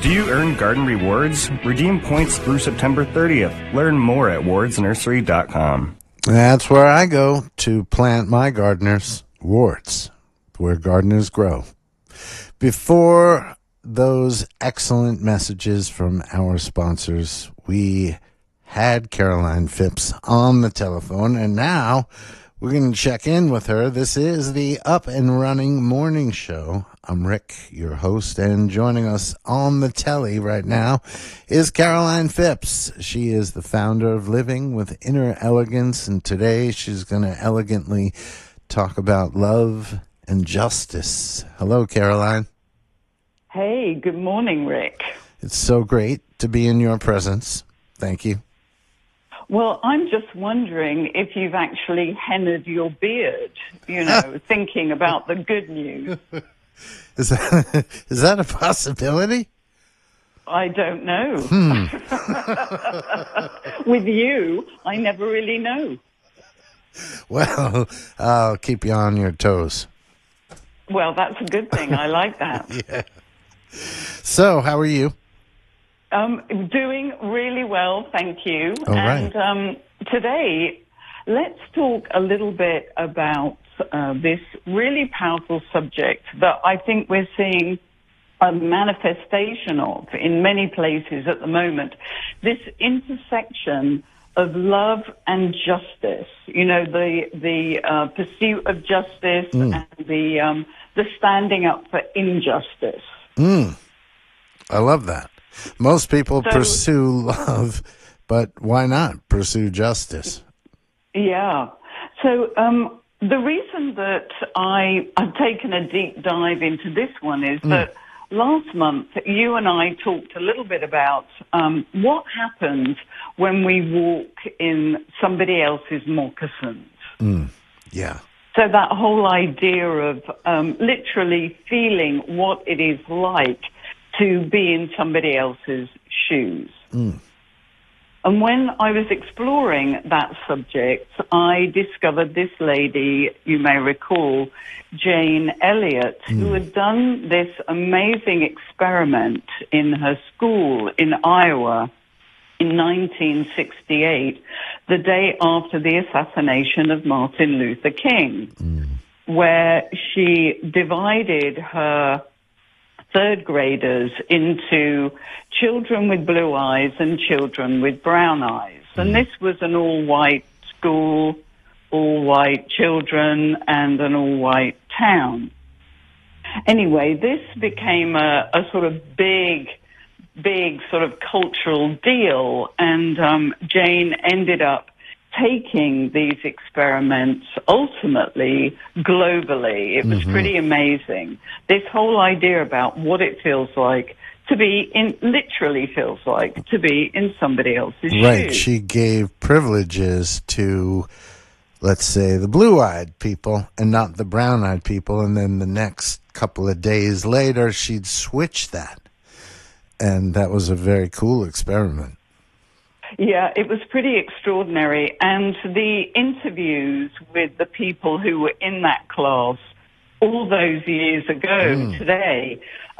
Do you earn garden rewards? Redeem points through September 30th. Learn more at wardsnursery.com. That's where I go to plant my gardeners. Wards, where gardeners grow. Before those excellent messages from our sponsors, we had Caroline Phipps on the telephone, and now we're going to check in with her. This is the Up and Running Morning Show. I'm Rick, your host, and joining us on the telly right now is Caroline Phipps. She is the founder of Living with Inner Elegance, and today she's going to elegantly talk about love and justice. Hello, Caroline. Hey, good morning, Rick. It's so great to be in your presence. Thank you. Well, I'm just wondering if you've actually hennaed your beard, thinking about the good news. Is that a possibility? I don't know. With you, I never really know. Well, I'll keep you on your toes. Well, that's a good thing. I like that. Yeah. So, how are you? Doing really well, thank you. All right. And today, let's talk a little bit about this really powerful subject that I think we're seeing a manifestation of in many places at the moment. This intersection of love and justice. The pursuit of justice and the standing up for injustice. I love that. Most people pursue love, but why not pursue justice? Yeah. So the reason that I've taken a deep dive into this one is that last month you and I talked a little bit about what happens when we walk in somebody else's moccasins. Yeah. So that whole idea of literally feeling what it is like to be in somebody else's shoes. And when I was exploring that subject, I discovered this lady, you may recall, Jane Elliott, who had done this amazing experiment in her school in Iowa in 1968, the day after the assassination of Martin Luther King, where she divided her third graders into children with blue eyes and children with brown eyes. And this was an all-white school, all-white children, and an all-white town. Anyway, this became a sort of big sort of cultural deal, and Jane ended up taking these experiments ultimately globally. It was pretty amazing. This whole idea about what it feels like to be literally feels like to be in somebody else's shoes. Right. She gave privileges to, let's say, the blue-eyed people and not the brown-eyed people. And then the next couple of days later, she'd switch that. And that was a very cool experiment. Yeah, it was pretty extraordinary. And the interviews with the people who were in that class all those years ago today,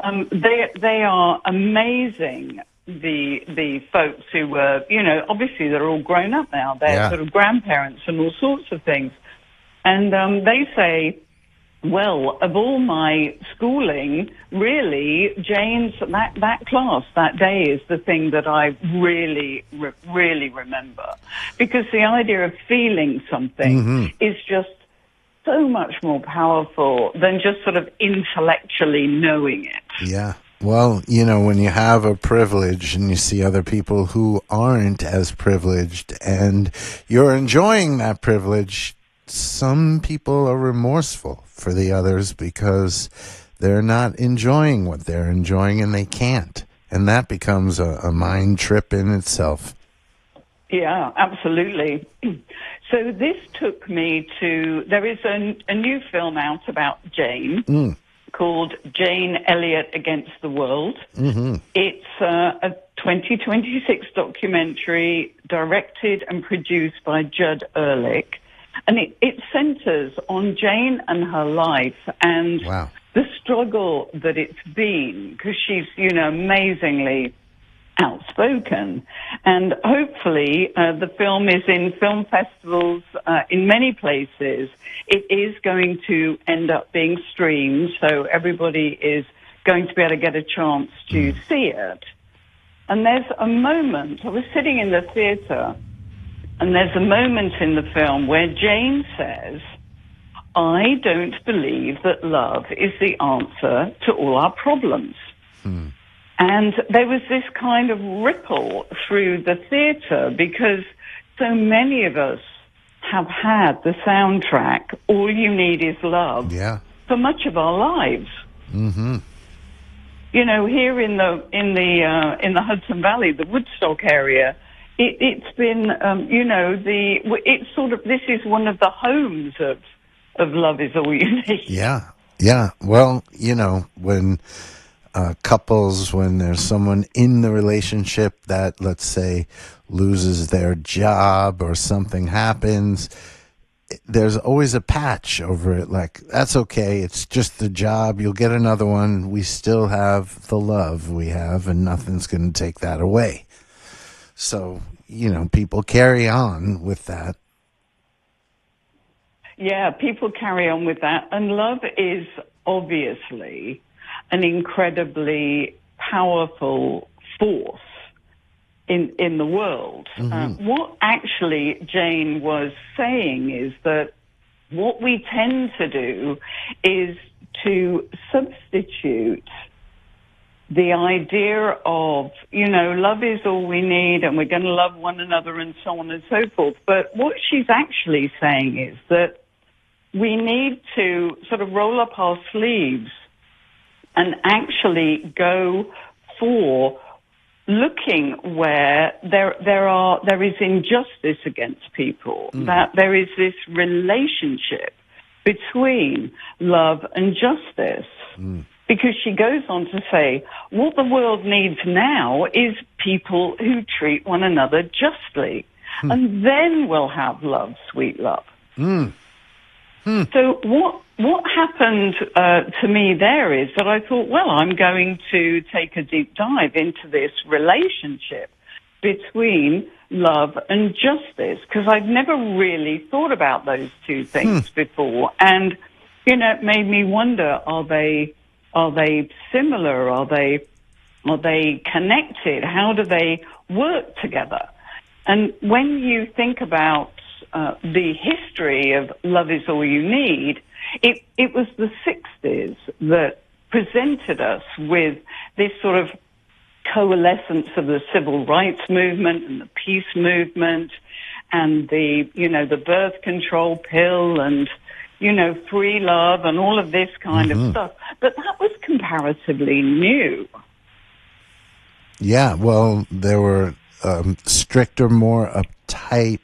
they are amazing. The folks who were, obviously they're all grown up now. They're sort of grandparents and all sorts of things. And they say, well, of all my schooling, really, Jane's, that class that day is the thing that I really remember. Because the idea of feeling something is just so much more powerful than just sort of intellectually knowing it. Yeah. Well, when you have a privilege and you see other people who aren't as privileged and you're enjoying that privilege, some people are remorseful for the others because they're not enjoying what they're enjoying and they can't. And that becomes a mind trip in itself. Yeah, absolutely. So this took me to, there is a new film out about Jane called Jane Elliott Against the World. It's a 2026 documentary directed and produced by Judd Ehrlich. And it centers on Jane and her life and Wow. the struggle that it's been, because she's, amazingly outspoken. And hopefully the film is in film festivals in many places. It is going to end up being streamed, so everybody is going to be able to get a chance to see it. And there's a moment, I was sitting in the theater, and there's a moment in the film where Jane says, I don't believe that love is the answer to all our problems. And there was this kind of ripple through the theater because so many of us have had the soundtrack, All You Need Is Love, for much of our lives. Mm-hmm. Here in the Hudson Valley, the Woodstock area, it's been, it's sort of, this is one of the homes of Love Is All You Need. Yeah. Yeah. Well, when couples, when there's someone in the relationship that, let's say, loses their job or something happens, there's always a patch over it. Like, that's okay. It's just the job. You'll get another one. We still have the love we have, and nothing's going to take that away. So, people carry on with that. Yeah, people carry on with that. And love is obviously an incredibly powerful force in the world. What actually Jane was saying is that what we tend to do is to substitute the idea of, love is all we need and we're going to love one another and so on and so forth. But what she's actually saying is that we need to sort of roll up our sleeves and actually go for looking where there is injustice against people, that there is this relationship between love and justice. Because she goes on to say, what the world needs now is people who treat one another justly. And then we'll have love, sweet love. So what happened to me there is that I thought, well, I'm going to take a deep dive into this relationship between love and justice, because I've never really thought about those two things before. And, it made me wonder, are they similar? Are they connected? How do they work together? And when you think about the history of Love Is All You Need, it was the 60s that presented us with this sort of coalescence of the civil rights movement and the peace movement and the birth control pill and, free love and all of this kind of stuff. But that was comparatively new. Yeah, well, there were stricter, more uptight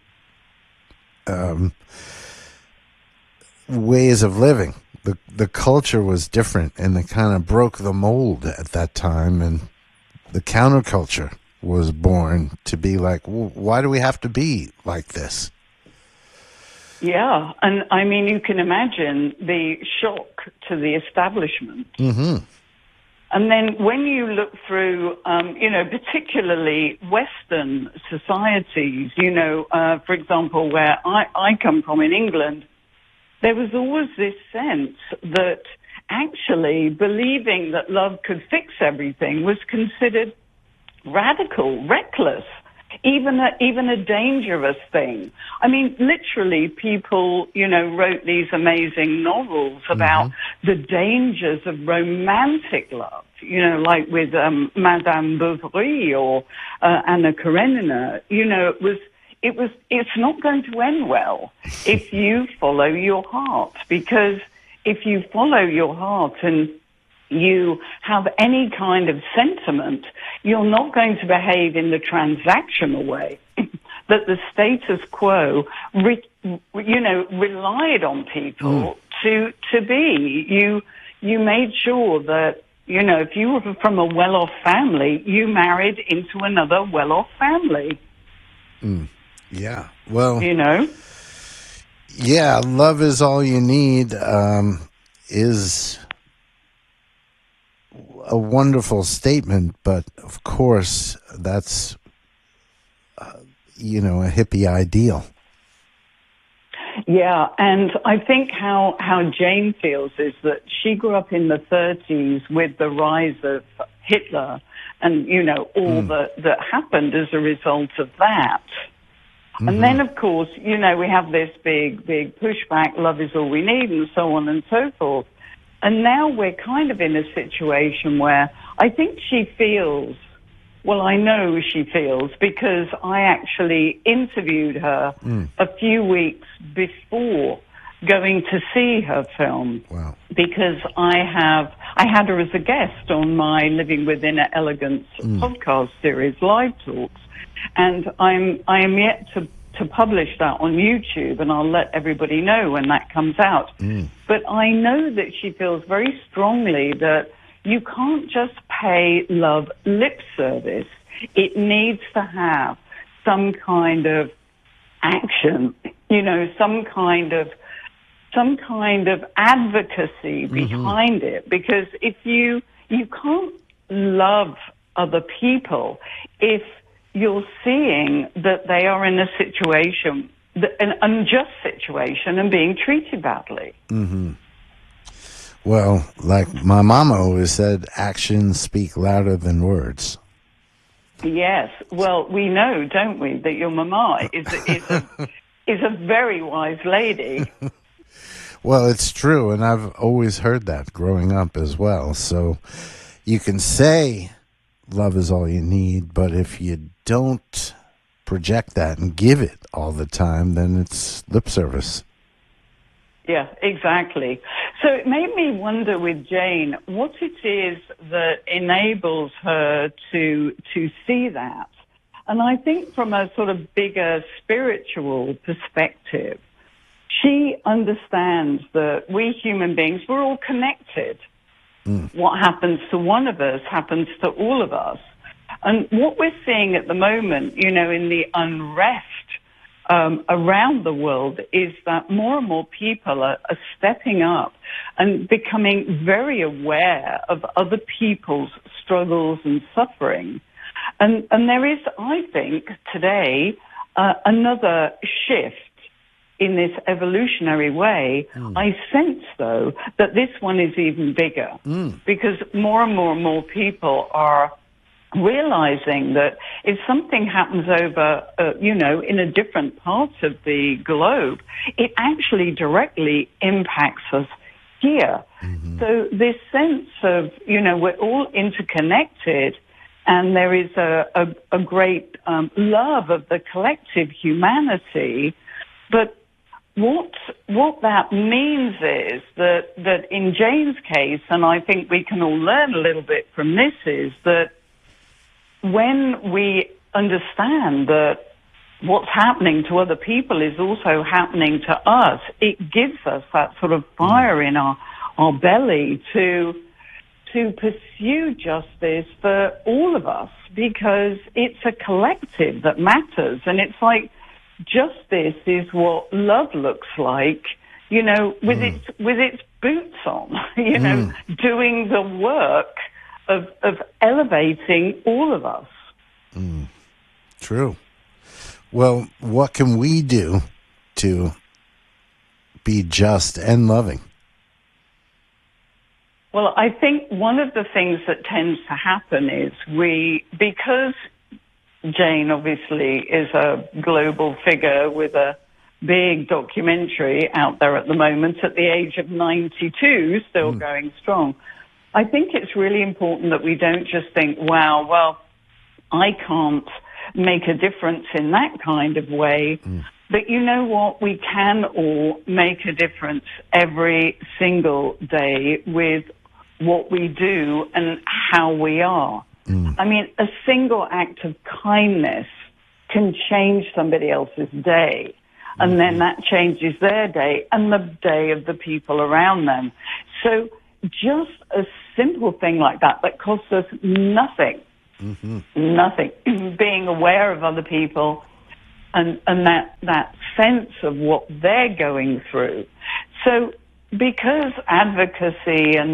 ways of living. The culture was different, and they kind of broke the mold at that time, and the counterculture was born to be like, well, why do we have to be like this? Yeah, and I mean, you can imagine the shock to the establishment. And then when you look through, particularly Western societies, for example, where I come from in England, there was always this sense that actually believing that love could fix everything was considered radical, reckless, even a dangerous thing. I mean, literally, people, wrote these amazing novels about the dangers of romantic love, like with Madame Bovary or Anna Karenina. It's not going to end well if you follow your heart, because if you follow your heart and you have any kind of sentiment, you're not going to behave in the transactional way that the status quo, relied on people to be. You made sure that, if you were from a well-off family, you married into another well-off family. Yeah. Well, Yeah, love is all you need is a wonderful statement, but of course, that's, a hippie ideal. Yeah, and I think how Jane feels is that she grew up in the 30s with the rise of Hitler and, all that happened as a result of that. Mm-hmm. And then, of course, we have this big pushback, love is all we need, and so on and so forth. And now we're kind of in a situation where I think she feels, well, I know she feels because I actually interviewed her a few weeks before going to see her film. Wow. Because I had her as a guest on my Living Within Elegance podcast series, Live Talks. And I am yet to publish that on YouTube, and I'll let everybody know when that comes out. But I know that she feels very strongly that you can't just pay love lip service. It needs to have some kind of action, some kind of advocacy behind it. Because if you can't love other people if you're seeing that they are in a situation, an unjust situation, and being treated badly. Mm-hmm. Well, like my mama always said, actions speak louder than words. Yes. Well, we know, don't we, that your mama is a very wise lady. Well, it's true, and I've always heard that growing up as well. So you can say love is all you need, but if you don't project that and give it all the time, then it's lip service. Yeah, exactly. So it made me wonder with Jane what it is that enables her to see that. And I think from a sort of bigger spiritual perspective, she understands that we human beings, we're all connected. What happens to one of us happens to all of us. And what we're seeing at the moment, in the unrest around the world is that more and more people are stepping up and becoming very aware of other people's struggles and suffering. And there is, I think, today, another shift in this evolutionary way. I sense, though, that this one is even bigger because more and more people are realizing that if something happens over, in a different part of the globe, it actually directly impacts us here. So this sense of, we're all interconnected and there is a great love of the collective humanity, but what that means is that in Jane's case, and I think we can all learn a little bit from this, is that when we understand that what's happening to other people is also happening to us, it gives us that sort of fire in our belly to pursue justice for all of us, because it's a collective that matters. And it's like, justice is what love looks like, with its boots on, doing the work of elevating all of us. True. Well, what can we do to be just and loving? Well, I think one of the things that tends to happen is because Jane obviously is a global figure with a big documentary out there at the moment at the age of 92, still going strong. I think it's really important that we don't just think, wow, well, I can't make a difference in that kind of way. But you know what? We can all make a difference every single day with what we do and how we are. I mean, a single act of kindness can change somebody else's day, and then that changes their day and the day of the people around them. So just a simple thing like that costs us nothing, nothing. Being aware of other people, and that sense of what they're going through. So because advocacy and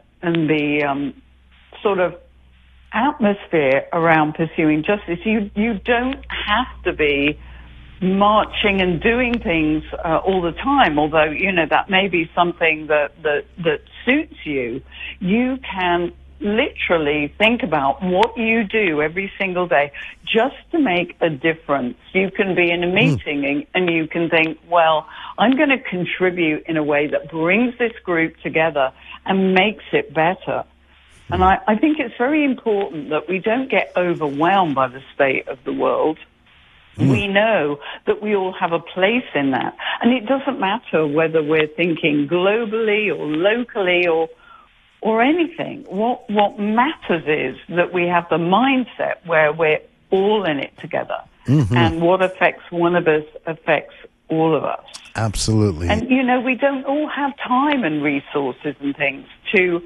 the sort of atmosphere around pursuing justice, you don't have to be marching and doing things all the time, although, that may be something that suits you. You can literally think about what you do every single day just to make a difference. You can be in a meeting and you can think, well, I'm going to contribute in a way that brings this group together and makes it better. And I think it's very important that we don't get overwhelmed by the state of the world. We know that we all have a place in that. And it doesn't matter whether we're thinking globally or locally or anything. What matters is that we have the mindset where we're all in it together. And what affects one of us affects all of us. Absolutely. And, we don't all have time and resources and things to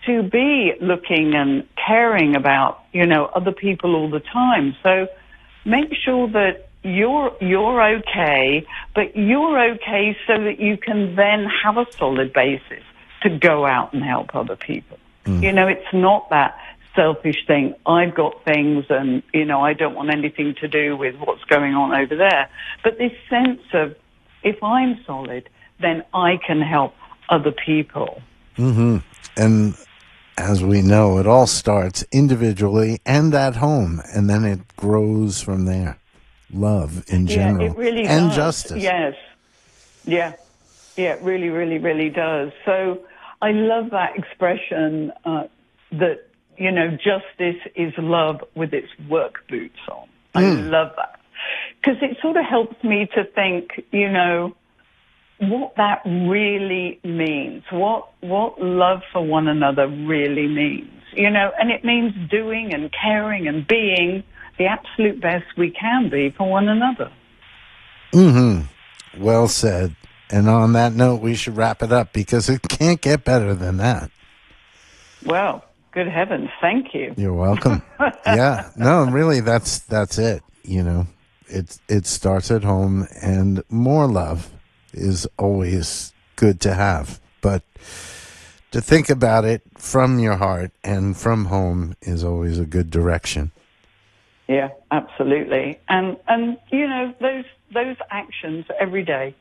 be looking and caring about, other people all the time. So make sure that you're okay, but you're okay so that you can then have a solid basis to go out and help other people. It's not that selfish thing. I've got things and, I don't want anything to do with what's going on over there. But this sense of, if I'm solid, then I can help other people. And as we know, it all starts individually and at home, and then it grows from there. Love in general. Yeah, it really and does. Justice. Yes. Yeah, it really, really, really does. So I love that expression that, justice is love with its work boots on. I love that. Because it sort of helps me to think, what that really means, what love for one another really means, and it means doing and caring and being the absolute best we can be for one another. Well said. And on that note, we should wrap it up because it can't get better than that. Well, good heavens, thank you. You're welcome. Yeah, no, really, that's it. It starts at home, and more love is always good to have. But to think about it from your heart and from home is always a good direction. Yeah, absolutely. And those actions every day.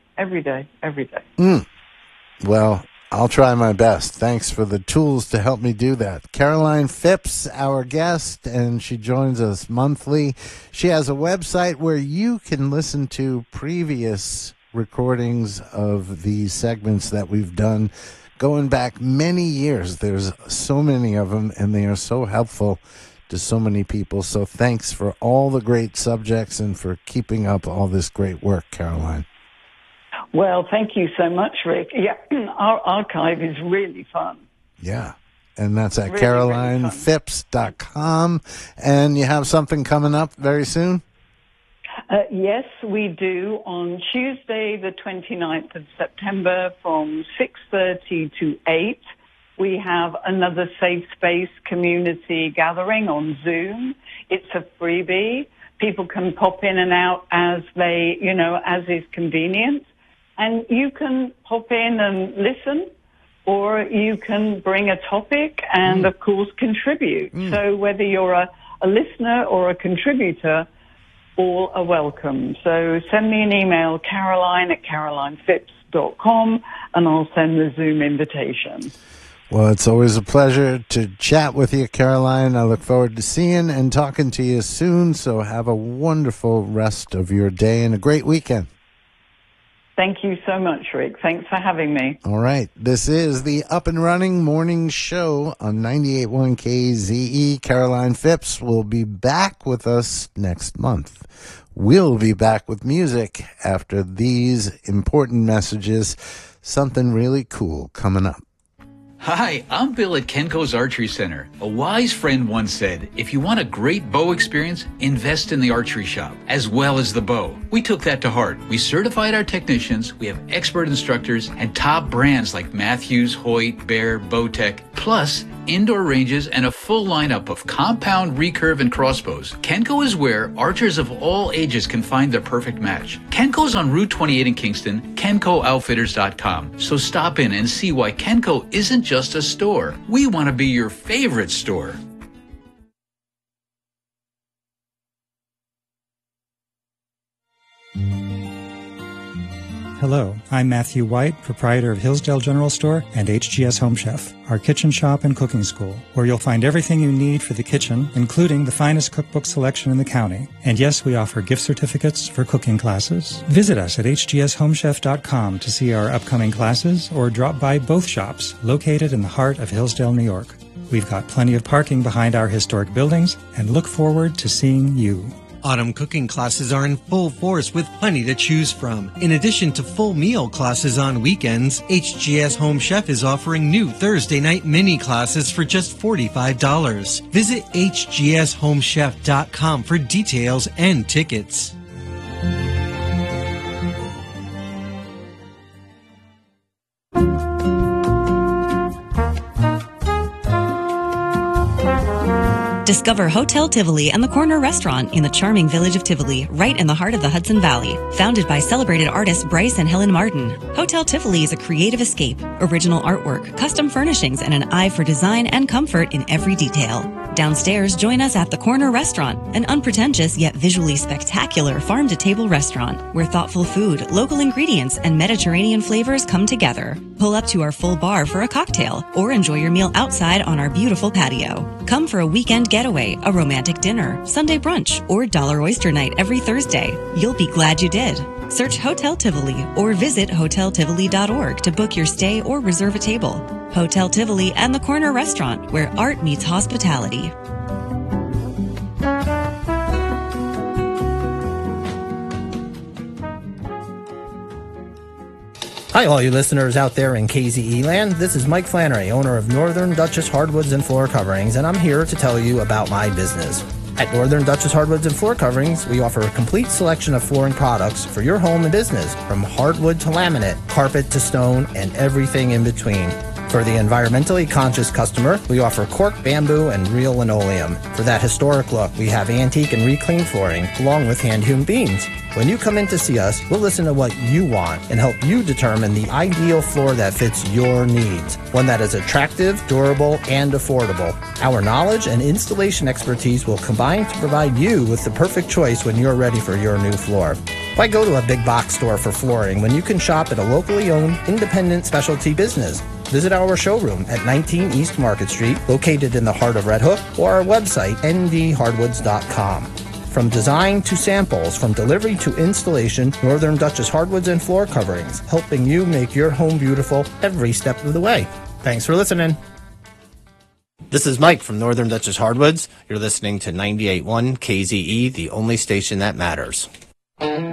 Well, I'll try my best. Thanks for the tools to help me do that. Caroline Phipps, our guest, and she joins us monthly. She has a website where you can listen to previous recordings of the segments that we've done going back many years. There's so many of them, and they are so helpful to so many people. So thanks for all the great subjects and for keeping up all this great work, Caroline. Well, thank you so much, Rick. Yeah, our archive is really fun. Yeah, and that's at really, CarolinePhipps.com. And you have something coming up very soon? Yes, we do. On Tuesday, the 29th of September from 6:30 to 8, we have another Safe Space community gathering on Zoom. It's a freebie. People can pop in and out as they, as is convenient. And you can pop in and listen, or you can bring a topic and, of course, contribute. So whether you're a listener or a contributor, all are welcome. So send me an email, Caroline@CarolinePhipps.com, and I'll send the Zoom invitation. Well, it's always a pleasure to chat with you, Caroline. I look forward to seeing and talking to you soon. So have a wonderful rest of your day and a great weekend. Thank you so much, Rick. Thanks for having me. All right. This is the Up and Running Morning Show on 98.1 KZE. Caroline Phipps will be back with us next month. We'll be back with music after these important messages. Something really cool coming up. Hi, I'm Bill at Kenko's Archery Center. A wise friend once said, if you want a great bow experience, invest in the archery shop, as well as the bow. We took that to heart. We certified our technicians, we have expert instructors, and top brands like Matthews, Hoyt, Bear, Bowtech, plus indoor ranges and a full lineup of compound, recurve, and crossbows. Kenco is where archers of all ages can find their perfect match. Kenco's on Route 28 in Kingston, KencoOutfitters.com. So stop in and see why Kenco isn't just a store. We want to be your favorite store. Hello, I'm Matthew White, proprietor of Hillsdale General Store and HGS Home Chef, our kitchen shop and cooking school, where you'll find everything you need for the kitchen, including the finest cookbook selection in the county. And yes, we offer gift certificates for cooking classes. Visit us at hgshomechef.com to see our upcoming classes or drop by both shops located in the heart of Hillsdale, New York. We've got plenty of parking behind our historic buildings and look forward to seeing you. Autumn cooking classes are in full force with plenty to choose from. In addition to full meal classes on weekends, HGS Home Chef is offering new Thursday night mini classes for just $45. Visit hgshomechef.com for details and tickets. Discover Hotel Tivoli and the Corner Restaurant in the charming village of Tivoli, right in the heart of the Hudson Valley. Founded by celebrated artists Bryce and Helen Martin, Hotel Tivoli is a creative escape, original artwork, custom furnishings, and an eye for design and comfort in every detail. Downstairs, join us at the Corner Restaurant, an unpretentious yet visually spectacular farm-to-table restaurant where thoughtful food, local ingredients, and Mediterranean flavors come together. Pull up to our full bar for a cocktail or enjoy your meal outside on our beautiful patio. Come for a weekend getaway, a romantic dinner, Sunday brunch, or Dollar Oyster Night every Thursday. You'll be glad you did. Search Hotel Tivoli or visit hoteltivoli.org to book your stay or reserve a table. Hotel Tivoli and the Corner Restaurant, where art meets hospitality. Hi, all you listeners out there in KZE land. This is Mike Flannery, owner of Northern Duchess Hardwoods and Floor Coverings, and I'm here to tell you about my business. At Northern Duchess Hardwoods and Floor Coverings, we offer a complete selection of flooring products for your home and business, from hardwood to laminate, carpet to stone, and everything in between. For the environmentally conscious customer, we offer cork, bamboo, and real linoleum. For that historic look, we have antique and reclaimed flooring, along with hand-hewn beams. When you come in to see us, we'll listen to what you want and help you determine the ideal floor that fits your needs, one that is attractive, durable, and affordable. Our knowledge and installation expertise will combine to provide you with the perfect choice when you're ready for your new floor. Why go to a big box store for flooring when you can shop at a locally owned, independent specialty business? Visit our showroom at 19 East Market Street, located in the heart of Red Hook, or our website, ndhardwoods.com. From design to samples, from delivery to installation, Northern Duchess Hardwoods and Floor Coverings, helping you make your home beautiful every step of the way. Thanks for listening. This is Mike from Northern Duchess Hardwoods. You're listening to 98.1 KZE, the only station that matters.